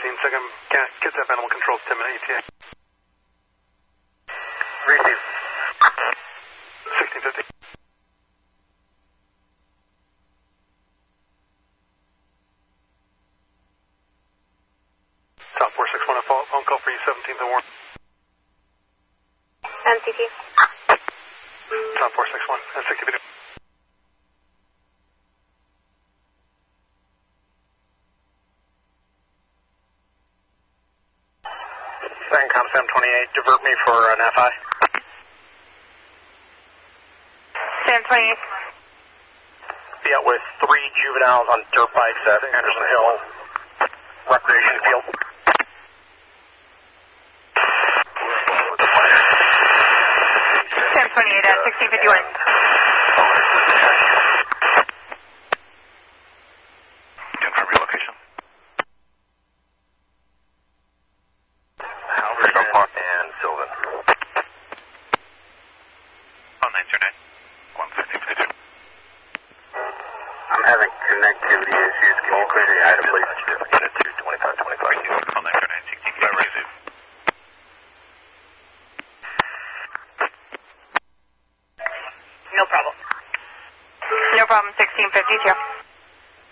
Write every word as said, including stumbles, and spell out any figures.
fifteen second, get that animal control, ten minute E T A. Receive. sixteen fifty. Top four six one, a follow-up phone call for you, seventeenth and Warren. M C T. Top four six one, and sixty video. Sencom seven twenty-eight, divert me for an F I. seven twenty-eight. Be out with three juveniles on dirt bikes at Anderson Hill Recreation Field. seven twenty-eight at sixteen fifty-one. Confirm your location. Halverson and Sylvan. On nine two nine, one fifteen fifty-two. I'm having connectivity issues. Can you clear the item, please? Unit two, twenty-five twenty-five. On nine two nine, sixteen fifty-two. No problem. No problem, sixteen fifty-two.